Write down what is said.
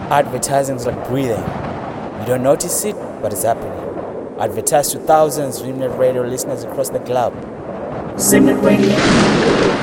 Advertising is like breathing. You don't notice it, but it's happening. Advertise to thousands of Simnet Radio listeners across the globe. Simnet Radio.